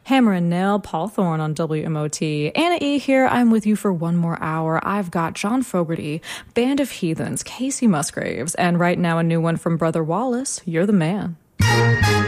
Hammer and Nail, Paul Thorne on WMOT. Anna E. here. I'm with you for one more hour. I've got John Fogerty, Band of Heathens, Casey Musgraves, and right now a new one from Brother Wallace, You're the Man.